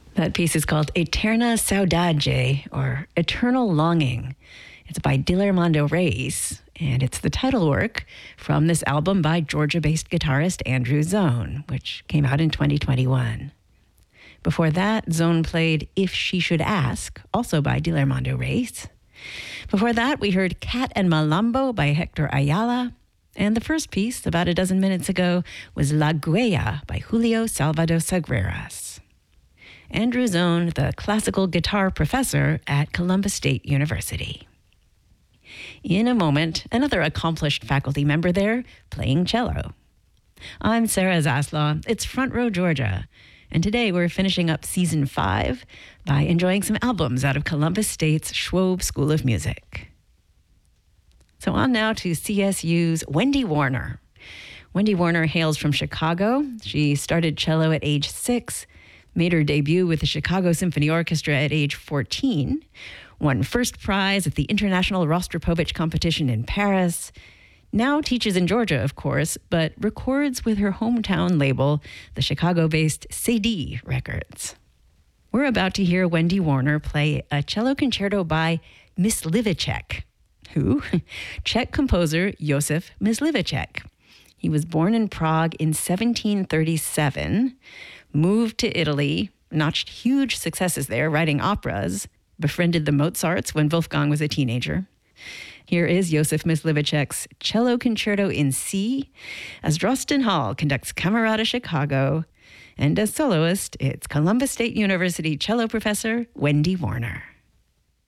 That piece is called Eterna Saudade, or Eternal Longing. It's by Dilermando Reis, and it's the title work from this album by Georgia-based guitarist Andrew Zone, which came out in 2021. Before that, Zone played If She Should Ask, also by Dilermando Reis. Before that, we heard Cat and Malambo by Hector Ayala. And the first piece, about a dozen minutes ago, was La Guaya by Julio Salvador Sagreras. Andrew Zone, the classical guitar professor at Columbus State University. In a moment, another accomplished faculty member there playing cello. I'm Sarah Zaslaw. It's Front Row Georgia. And today we're finishing up Season 5 by enjoying some albums out of Columbus State's Schwob School of Music. So on now to CSU's Wendy Warner. Wendy Warner hails from Chicago. She started cello at age 6, made her debut with the Chicago Symphony Orchestra at age 14, won first prize at the International Rostropovich competition in Paris, now teaches in Georgia, of course, but records with her hometown label, the Chicago-based CD Records. We're about to hear Wendy Warner play a cello concerto by Myslivacek. Who? Czech composer Josef Myslivacek. He was born in Prague in 1737, moved to Italy, notched huge successes there writing operas, befriended the Mozarts when Wolfgang was a teenager. Here is Josef Myslivacek's Cello Concerto in C, as Drosten Hall conducts Camerata Chicago, and as soloist, it's Columbus State University cello professor Wendy Warner.